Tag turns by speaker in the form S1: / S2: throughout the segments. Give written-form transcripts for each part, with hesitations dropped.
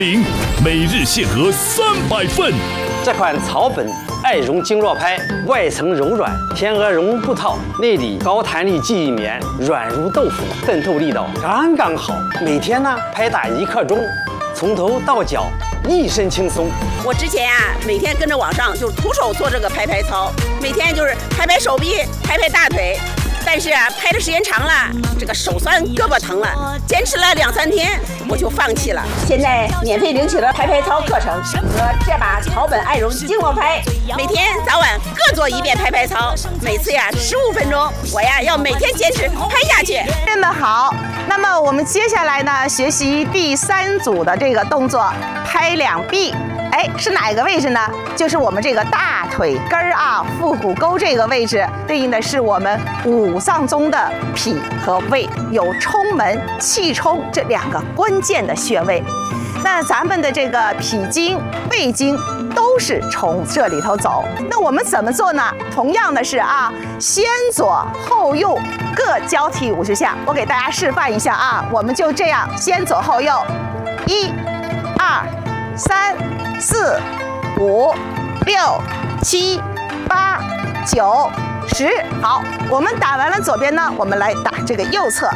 S1: 每日限额300份。
S2: 这款草本爱绒经络拍，外层柔软，天鹅绒布套，内里高弹力记忆棉，软如豆腐，渗透力道刚刚好。每天呢拍打1刻钟，从头到脚一身轻松。
S3: 我之前每天跟着网上就是徒手做这个拍拍操，每天就是拍拍手臂，拍拍大腿。但是拍的时间长了，这个手酸胳膊疼了，坚持了2、3天我就放弃了。现在免费领取了拍拍操课程和这把草本爱绒经络拍，每天早晚各做1遍拍拍操，每次15分钟，我要每天坚持拍下去。
S4: 真的好。那么我们接下来呢，学习第3组的这个动作，拍两臂。是哪个位置呢？就是我们这个大腿根儿腹股沟这个位置，对应的是我们5脏中的脾和胃，有冲门、气冲这2个关键的穴位。那咱们的这个脾经、胃经都是从这里头走。那我们怎么做呢？同样的是先左后右各交替50下。我给大家示范一下我们就这样先左后右，1、2、3、4、5、6、7、8、9、10。好，我们打完了左边呢，我们来打这个右侧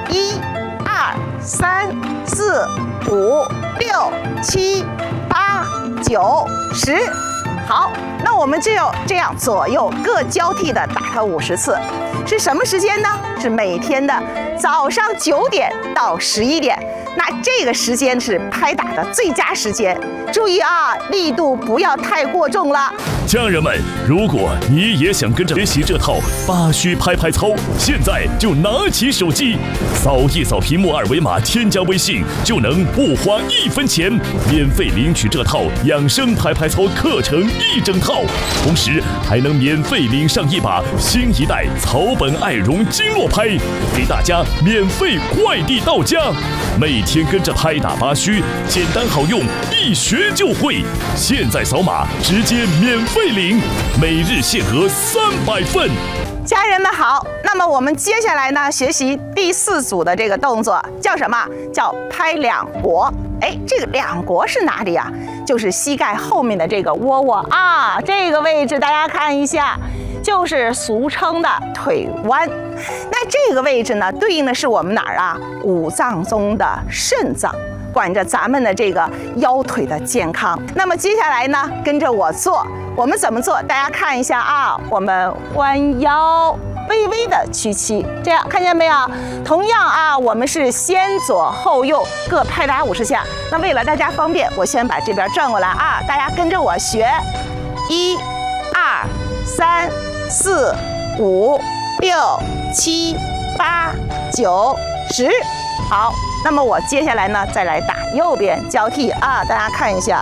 S4: ，1、2、3、4、5、6、7、8、9、10。好，那我们就这样左右各交替的打它50次。是什么时间呢？是每天的早上9点到11点。那这个时间是拍打的最佳时间，注意力度不要太过重了。
S1: 家人们，如果你也想跟着学习这套8虚拍拍操，现在就拿起手机，扫一扫屏幕2维码，添加微信，就能不花1分钱，免费领取这套养生拍拍操课程1整套，同时还能免费领上一把新一代草本爱绒经络拍，给大家免费快递到家。每天跟着拍打8虚，简单好用，一学就会。现在扫码直接免费领，每日限额300份。
S4: 家人们好，那么我们接下来呢，学习第4组的这个动作，叫什么？叫拍两腘。这个两腘是哪里呀？就是膝盖后面的这个窝窝这个位置大家看一下，就是俗称的腿弯。那这个位置呢，对应的是我们哪儿5脏中的肾脏，管着咱们的这个腰腿的健康。那么接下来呢，跟着我做，我们怎么做？大家看一下我们弯腰，微微的屈膝，这样看见没有？同样我们是先左后右各拍打50下。那为了大家方便，我先把这边转过来大家跟着我学，1、2、3、4、5、6、7、8、9、10。好，那么我接下来呢，再来打右边交替大家看一下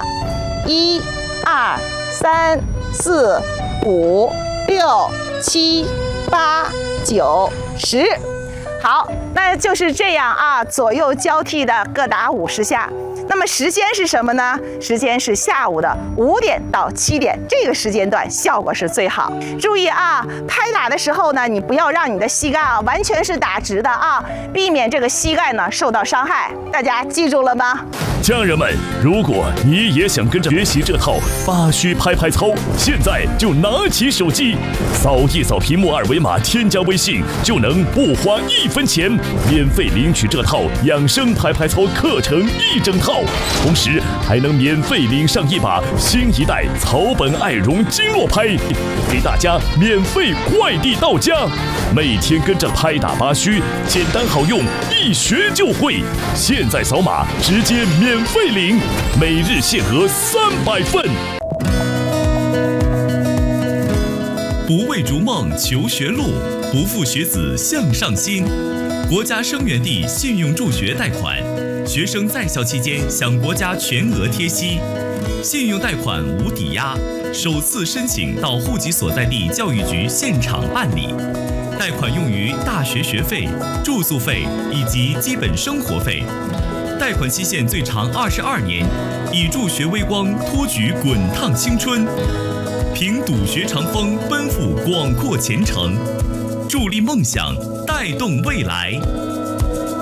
S4: ，1、2、3、4、5、6、7、8、9、10。好，那就是这样左右交替的各打50下。那么时间是什么呢？时间是下午的5点到7点，这个时间段效果是最好。注意拍打的时候呢，你不要让你的膝盖完全是打直的避免这个膝盖呢受到伤害。大家记住了吗？
S1: 家人们，如果你也想跟着学习这套8虚拍拍操，现在就拿起手机，扫一扫屏幕2维码，添加微信，就能不花1分钱，免费领取这套养生拍拍操课程1整套，同时还能免费领上一把新一代草本爱绒经络拍，给大家免费快递到家。每天跟着拍打8虚，简单好用，一学就会。现在扫码直接免费领，每日限额300份。
S5: 不为逐梦求学路，不负学子向上心。国家生源地信用助学贷款，学生在校期间享国家全额贴息，信用贷款无抵押，首次申请到户籍所在地教育局现场办理。贷款用于大学学费、住宿费以及基本生活费。贷款期限最长22年，以助学微光托举滚烫青春，凭笃学长风奔赴广阔前程，助力梦想，带动未来。